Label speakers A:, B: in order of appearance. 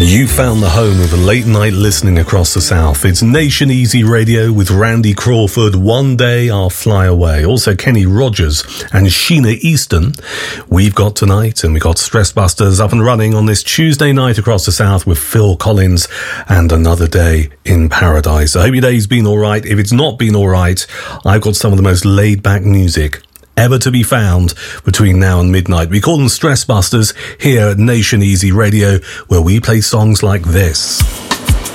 A: You found the home of the late night listening across the South. It's Nation Easy Radio with Randy Crawford, One Day I'll Fly Away. Also Kenny Rogers and Sheena Easton. We've got tonight, and we've got Stress Busters up and running on this Tuesday night across the South with Phil Collins and Another Day in Paradise. I hope your day's been all right. If it's not been all right, I've got some of the most laid back music ever to be found between now and midnight. We call them Stress Busters here at Nation Easy Radio, where we play songs like this.